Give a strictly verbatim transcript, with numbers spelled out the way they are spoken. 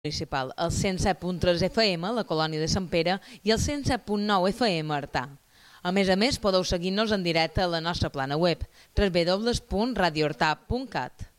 municipal, el cent set punt tres F M, la colònia de Sant Pere, i el cent set punt nou F M, Artà. A més a més, podeu seguir-nos en directe a la nostra plana web, w w w punt radio artà punt cat.